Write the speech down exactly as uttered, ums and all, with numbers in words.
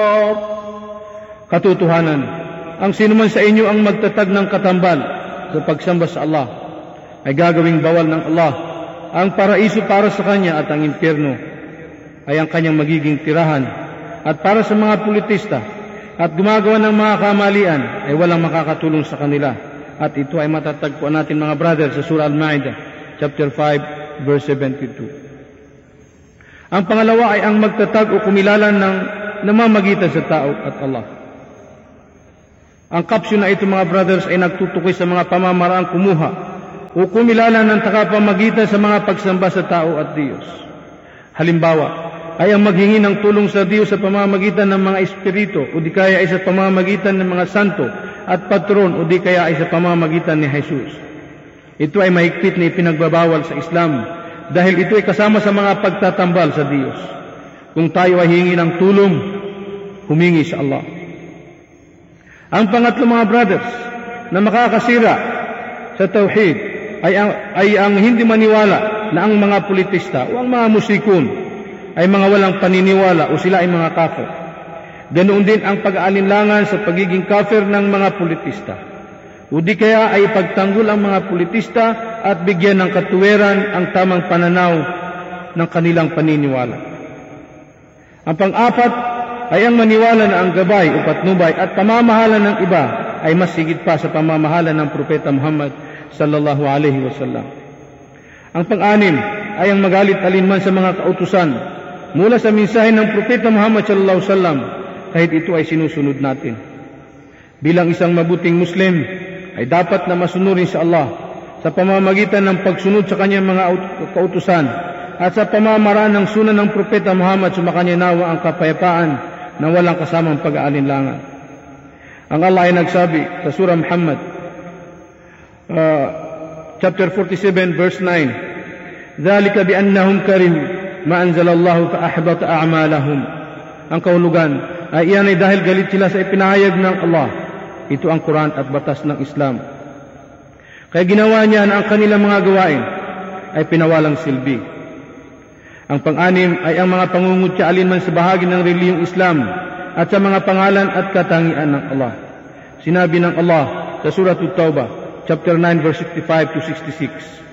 Katotohanan, ang sinuman sa inyo ang magtatag ng katambal sa pagsamba sa Allah ay gagawing bawal ng Allah ang paraiso para sa kanya at ang impyerno ay ang kanyang magiging tirahan. At para sa mga politista at gumagawa ng mga kamalian ay walang makakatulong sa kanila. At ito ay matatagpuan natin mga brother sa Surah Al-Ma'idah chapter five verse seventy-two. Ang pangalawa ay ang magtatag o kumilalan ng namamagitan sa tao at Allah. Ang kapsyon na ito mga brothers ay nagtutukoy sa mga pamamaraang kumuha o kumilalan ng takapamagitan sa mga pagsamba sa tao at Diyos. Halimbawa ay ang maghingi ng tulong sa Diyos sa pamamagitan ng mga espiritu o di kaya ay sa pamamagitan ng mga santo at patron o di kaya ay sa pamamagitan ni Jesus. Ito ay mahigpit na ipinagbabawal sa Islam dahil ito ay kasama sa mga pagtatambal sa Diyos. Kung tayo ay hingi ng tulong, humingi sa Allah. Ang pangatlo mga brothers na makakasira sa tauhid ay ang, ay ang hindi maniwala na ang mga politista o ang mga musikon ay mga walang paniniwala o sila ay mga kafir. Ganoon din ang pag-aalinlangan sa pagiging kafir ng mga politista. O di kaya ay ipagtanggol ang mga politista at bigyan ng katuwiran ang tamang pananaw ng kanilang paniniwala. Ang pang-apat ay ang maniwala na ang gabay o patnubay at pamamahala ng iba ay mas higit pa sa pamamahala ng Propeta Muhammad sallallahu alaihi wasallam. Ang pang-anim ay ang magalit alinman sa mga kautusan mula sa mensahe ng Propeta Muhammad sallallahu alaihi wasallam kahit ito ay sinusunod natin. Bilang isang mabuting Muslim ay dapat na masunurin sa Allah sa pamamagitan ng pagsunod sa kanyang mga kautusan at sa pamamaraan ng sunan ng Propeta Muhammad sumakanya nawa ang kapayapaan na walang kasamang pag-aalinlangan. Ang Allah ay nagsabi sa Surah Muhammad uh, chapter forty-seven verse nine, "Dhalika bi'annahum karihu ma anzalallahu fa ahbata a'malahum." Ang kahulugan ay iyan ay dahil galit sila sa ipinahayag ng Allah. Ito ang Quran at batas ng Islam. Kaya ginawa niya na ang kanilang mga gawain ay pinawalang silbi. Ang pang-anim ay ang mga pangungutya alinman sa bahagi ng reliyong Islam at sa mga pangalan at katangian ng Allah. Sinabi ng Allah sa Surah At-Tawbah chapter nine verse sixty-five to sixty-six,